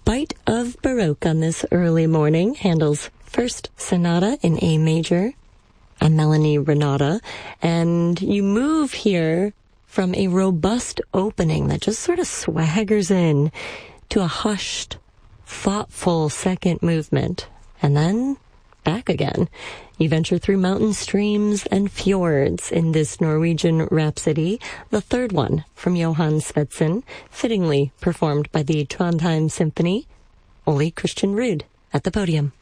bite of Baroque on this early morning. Handel's first sonata in A major, a Melanie Renata. And you move here from a robust opening that just sort of swaggers in to a hushed, thoughtful second movement. And then back again. You venture through mountain streams and fjords in this Norwegian Rhapsody, the third one from Johann Svendsen, fittingly performed by the Trondheim Symphony. Ole Christian Ruud at the podium.